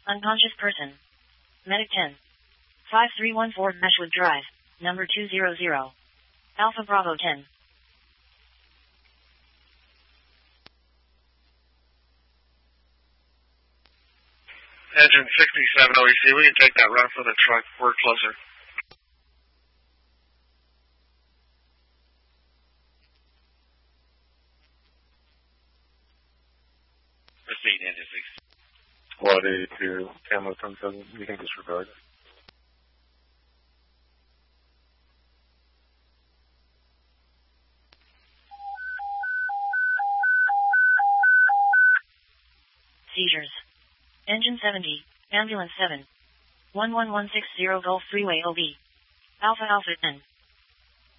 Unconscious person. Medic 10. 5314 Meshwood Drive, number 200. Alpha Bravo 10. Engine 67 OEC, we can take that run for the truck. We're closer. Proceed, engine 6. Squad 82, Tamla 7, you can disregard it. Seizures. Engine 70, Ambulance 7. 11160 Gulf Freeway OB. Alpha Alpha N.